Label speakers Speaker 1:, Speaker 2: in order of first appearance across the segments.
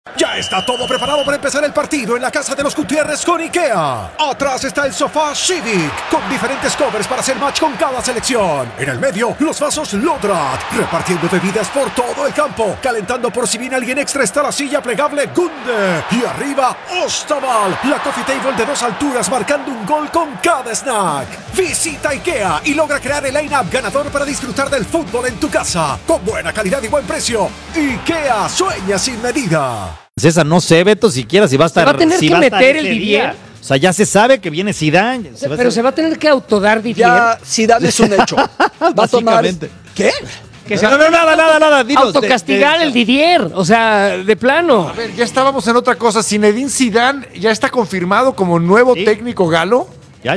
Speaker 1: Ya está todo preparado para empezar el partido en la casa de los Gutiérrez con IKEA. Atrás está el sofá Civic, con diferentes covers para hacer match con cada selección. En el medio, los vasos Lodrat, repartiendo bebidas por todo el campo. Calentando por si viene alguien extra está la silla plegable Gunde. Y arriba, Ostaval, la coffee table de 2 alturas marcando un gol con cada snack. Visita IKEA y logra crear el line-up ganador para disfrutar del fútbol en tu casa. Con buena calidad y buen precio. IKEA sueña sin medida.
Speaker 2: César, no sé, Beto, siquiera si va a estar.
Speaker 3: Se va a tener que meter el Didier.
Speaker 2: O sea, ya se sabe que viene Zidane.
Speaker 3: Pero se va a tener que autodar Didier.
Speaker 4: Ya Zidane es un hecho. Va a tomar. ¿Qué?
Speaker 3: Que se
Speaker 2: nada. Dinos,
Speaker 3: autocastigar el Didier, o sea, de plano.
Speaker 5: A ver, ya estábamos en otra cosa. Zinedine Zidane ya está confirmado como nuevo técnico galo.
Speaker 2: Ya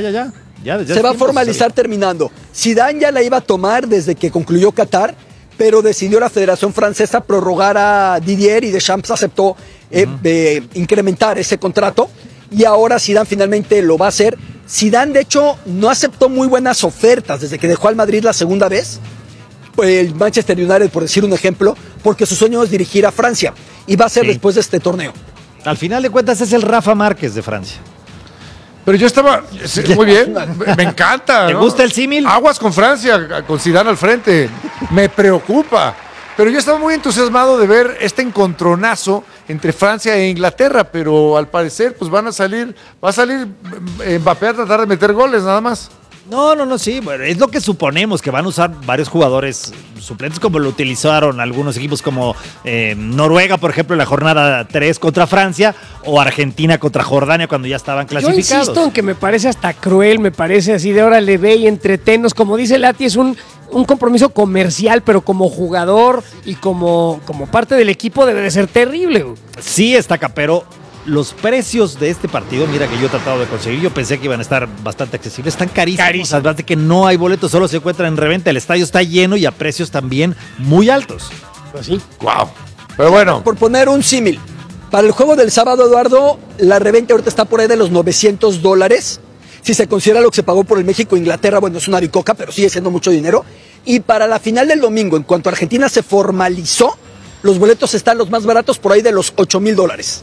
Speaker 4: Se va a formalizar terminando. Zidane ya la iba a tomar desde que concluyó Qatar, pero decidió la Federación Francesa prorrogar a Didier y Deschamps aceptó incrementar ese contrato y ahora Zidane finalmente lo va a hacer. Zidane, de hecho, no aceptó muy buenas ofertas desde que dejó al Madrid la segunda vez, el Manchester United, por decir un ejemplo, porque su sueño es dirigir a Francia y va a ser después de este torneo.
Speaker 2: Al final de cuentas es el Rafa Márquez de Francia.
Speaker 5: Pero yo estaba, muy bien, me encanta.
Speaker 2: ¿Te gusta el símil?
Speaker 5: Aguas con Francia, con Zidane al frente, me preocupa. Pero yo estaba muy entusiasmado de ver este encontronazo entre Francia e Inglaterra, pero al parecer pues va a salir Mbappé a tratar de meter goles nada más.
Speaker 2: No, sí, bueno, es lo que suponemos, que van a usar varios jugadores suplentes como lo utilizaron algunos equipos como Noruega, por ejemplo, en la jornada 3 contra Francia, o Argentina contra Jordania cuando ya estaban clasificados.
Speaker 3: Yo insisto en que me parece hasta cruel, me parece así de ahora le ve y entretenos, como dice Lati, es un compromiso comercial, pero como jugador y como parte del equipo debe de ser terrible.
Speaker 2: Sí, Estaca, pero los precios de este partido, mira que yo he tratado de conseguir, yo pensé que iban a estar bastante accesibles, están carísimos, además de que no hay boletos, solo se encuentran en reventa, el estadio está lleno y a precios también muy altos.
Speaker 3: Pues sí.
Speaker 5: Wow. Pero bueno.
Speaker 4: Por poner un símil, para el juego del sábado, Eduardo, la reventa ahorita está por ahí de los $900. Si se considera lo que se pagó por el México-Inglaterra, bueno, es una bicoca, pero sigue siendo mucho dinero. Y para la final del domingo, en cuanto Argentina se formalizó, los boletos están los más baratos por ahí de los $8,000.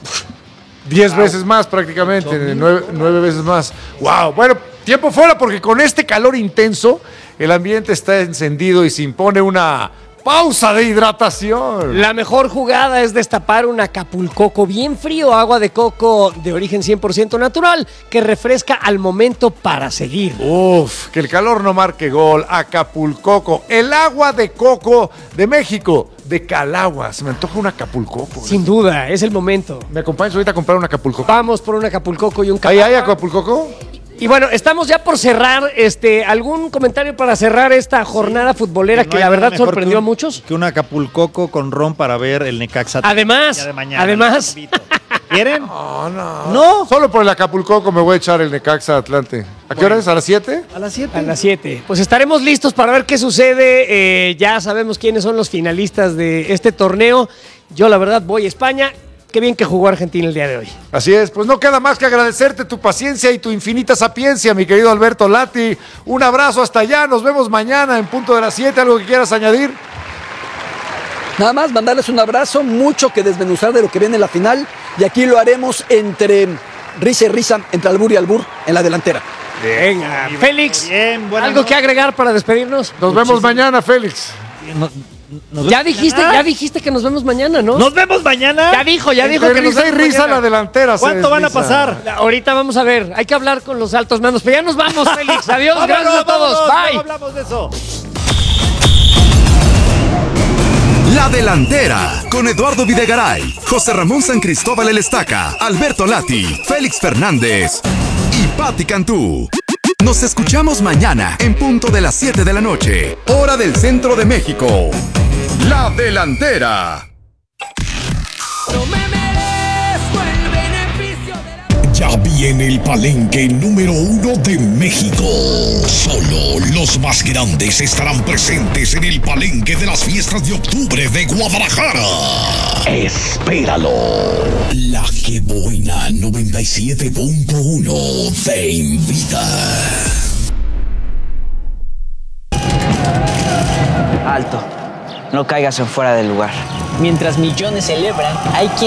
Speaker 5: 10 veces más prácticamente, 9 veces más. ¡Wow! Bueno, tiempo fuera porque con este calor intenso el ambiente está encendido y se impone una pausa de hidratación.
Speaker 3: La mejor jugada es destapar un Acapulcoco bien frío, agua de coco de origen 100% natural, que refresca al momento para seguir.
Speaker 5: Uf, que el calor no marque gol. Acapulcoco, el agua de coco de México, de Calagua. Se me antoja un Acapulcoco.
Speaker 3: Sin duda, es el momento.
Speaker 5: ¿Me acompañas ahorita a comprar un Acapulcoco?
Speaker 3: Vamos por un Acapulcoco y un
Speaker 5: Calagua. ¿Ahí hay Acapulcoco?
Speaker 3: Y bueno, estamos ya por cerrar, ¿algún comentario para cerrar esta jornada futbolera que la verdad sorprendió a muchos?
Speaker 2: Que un Acapulcoco con ron para ver el Necaxa.
Speaker 3: Además, ¿quieren?
Speaker 5: No. Solo por el Acapulcoco me voy a echar el Necaxa Atlante. ¿A qué hora es? ¿A las 7?
Speaker 3: A las 7. A las 7. Pues estaremos listos para ver qué sucede. Ya sabemos quiénes son los finalistas de este torneo. Yo la verdad voy a España. Qué bien que jugó Argentina el día de hoy.
Speaker 5: Así es, pues no queda más que agradecerte tu paciencia y tu infinita sapiencia, mi querido Alberto Lati. Un abrazo hasta allá, nos vemos mañana en punto de las 7. ¿Algo que quieras añadir?
Speaker 4: Nada más mandarles un abrazo, mucho que desmenuzar de lo que viene en la final, y aquí lo haremos entre risa y risa, entre albur y albur, en la delantera.
Speaker 3: Venga, Félix, ¿algo que agregar para despedirnos?
Speaker 5: Nos vemos mañana, Félix.
Speaker 3: Ya dijiste que nos vemos mañana, ¿no?
Speaker 2: ¿Nos vemos mañana?
Speaker 3: Ya dijo que nos vemos
Speaker 5: risa y risa
Speaker 3: mañana.
Speaker 5: La delantera.
Speaker 2: ¿Cuánto van a pasar?
Speaker 3: Ahorita vamos a ver. Hay que hablar con los altos mandos. Pero ya nos vamos, Félix. Adiós, gracias a todos. Bye.
Speaker 2: No hablamos de eso.
Speaker 6: La Delantera, con Eduardo Videgaray, José Ramón San Cristóbal El Estaca, Alberto Lati, Félix Fernández y Pati Cantú. Nos escuchamos mañana en punto de las 7 de la noche, hora del centro de México. La Delantera.
Speaker 7: No me merezco el beneficio de la...
Speaker 8: Ya viene el palenque número 1 de México. Solo los más grandes estarán presentes en el palenque de las fiestas de octubre de Guadalajara. Espéralo. La que buena 97.1 te invita.
Speaker 9: Alto. No caigas en fuera del lugar.
Speaker 10: Mientras millones celebran, hay quien